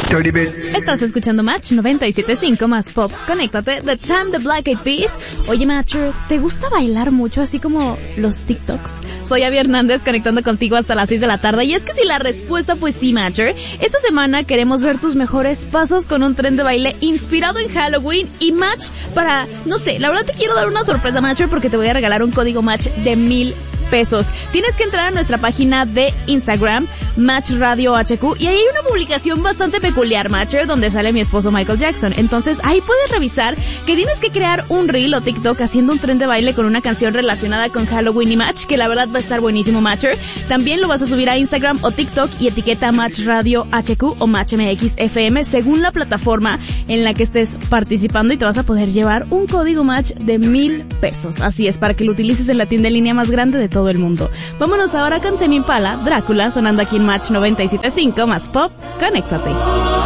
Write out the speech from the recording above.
Estás escuchando Match 97.5 más Pop. Conéctate, The Time, The Black Eyed Peas. Oye, Matcher, ¿te gusta bailar mucho así como los TikToks? Soy Abby Hernández conectando contigo hasta las 6 de la tarde. Y es que si la respuesta fue sí, Matcher, esta semana queremos ver tus mejores pasos con un tren de baile inspirado en Halloween y Match para, no sé, la verdad te quiero dar una sorpresa, Matcher, porque te voy a regalar un código Match de 1,000 pesos. Tienes que entrar a nuestra página de Instagram, Match Radio HQ, y ahí hay una publicación bastante peculiar, Matcher, donde sale mi esposo Michael Jackson. Entonces ahí puedes revisar que tienes que crear un reel o TikTok haciendo un tren de baile con una canción relacionada con Halloween y Match, que la verdad va a estar buenísimo, Matcher. También lo vas a subir a Instagram o TikTok y etiqueta Match Radio HQ o Match MX FM según la plataforma en la que estés participando, y te vas a poder llevar un código Match de 1,000 pesos. Así es, para que lo utilices en la tienda en línea más grande de todo el mundo. Vámonos ahora con Tame Impala, Drácula, sonando aquí en Match 97.5 más Pop. Conéctate.